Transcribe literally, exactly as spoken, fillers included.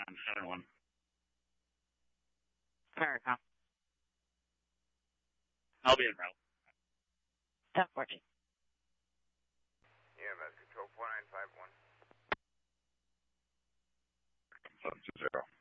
on Center one. America. I'll be in route. ten fourteen. Yeah, that's control four nine five one. Seven two zero.